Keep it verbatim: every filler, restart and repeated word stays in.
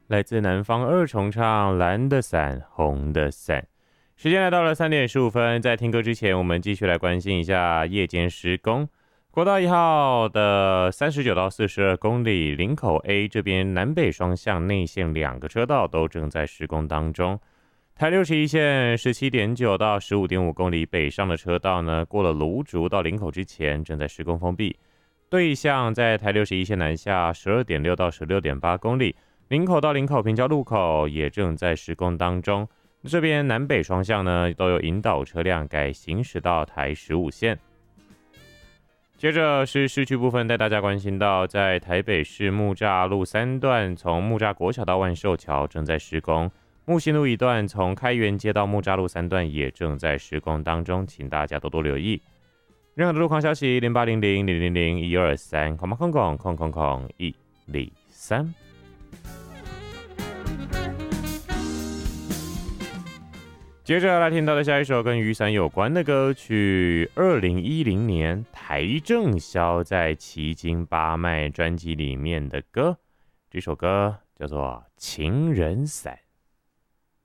来自南方二重唱，蓝的伞，红的伞。时间来到了三点十五分，在听歌之前，我们继续来关心一下夜间施工。国道一号的三十九到四十二公里，林口 A 这边南北双向内线两个车道都正在施工当中。台六十一线十七点九到十五点五公里北上的车道呢，过了芦竹到林口之前正在施工封闭。对向在台六十一线南下十二点六到十六点八公里，林口到林口平交路口也正在施工当中。这边南北双向呢都有引导车辆改行驶到台十五线。接着是市区部分，带大家关心到，在台北市木栅路三段，从木栅国小到万寿桥正在施工。木星路一段从开元街到木栅路三段也正在施工当中，请大家多多留意。任何的路况消息，零八零零零零零一二三，空空空空空空一零三。接着来听到的下一首跟雨伞有关的歌曲，二零一零年邰正宵在奇经八脉专辑里面的歌，这首歌叫做《情人伞》。